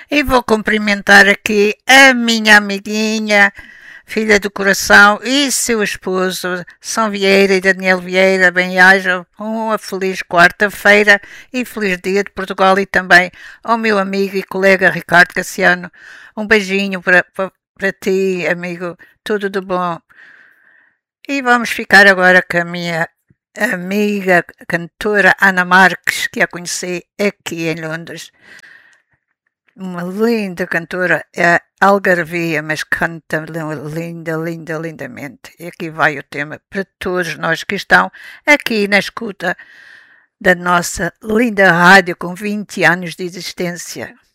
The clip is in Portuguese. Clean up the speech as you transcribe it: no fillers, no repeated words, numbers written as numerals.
E vou cumprimentar aqui a minha amiguinha, filha do coração, e seu esposo, São Vieira e Daniel Vieira. Bem-ajam, uma feliz quarta-feira e feliz dia de Portugal, e também ao meu amigo e colega Ricardo Cassiano. Um beijinho para ti, amigo, tudo de bom. E vamos ficar agora com a minha amiga cantora Ana Marques, que a conheci aqui em Londres. Uma linda cantora, é algarvia, mas canta lindamente. E aqui vai o tema para todos nós que estão aqui na escuta da nossa linda rádio com 20 anos de existência.